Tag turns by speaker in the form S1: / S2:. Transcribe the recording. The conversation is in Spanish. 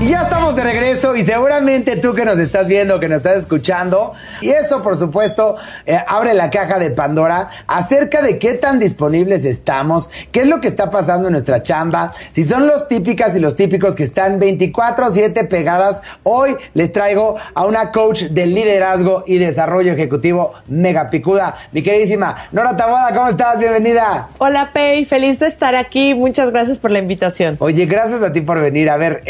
S1: Ya estamos de regreso y seguramente tú que nos estás viendo, que nos estás escuchando, y eso por supuesto abre la caja de Pandora acerca de qué tan disponibles estamos, qué es lo que está pasando en nuestra chamba, si son los típicas y los típicos que están 24/7 pegadas. Hoy les traigo a una coach de liderazgo y desarrollo ejecutivo mega picuda, mi queridísima Nora Taboada. ¿Cómo estás? Bienvenida.
S2: Hola, Pei, feliz de estar aquí. Muchas gracias por la invitación.
S1: Oye, gracias a ti por venir. A ver,